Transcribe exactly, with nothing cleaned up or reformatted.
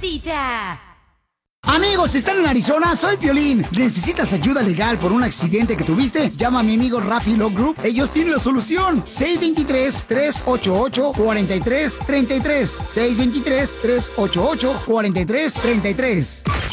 cita. Amigos, si están en Arizona, soy Piolín. ¿Necesitas ayuda legal por un accidente que tuviste? Llama a mi amigo Rafi Law Group. Ellos tienen la solución. seis dos tres, tres ocho ocho, cuatro tres tres tres. seis dos tres, tres ocho ocho, cuatro tres tres tres.